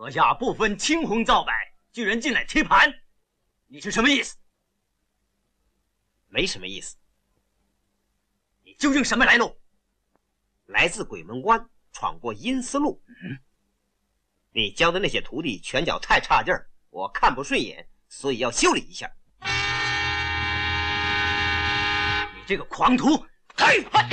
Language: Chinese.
阁下不分青红皂白，居然进来踢盘，你是什么意思？ 没什么意思。 你究竟什么来路？ 来自鬼门关，闯过阴司路。你教的那些徒弟拳脚太差劲儿，我看不顺眼，所以要修理一下。 你这个狂徒！嘿，嘿！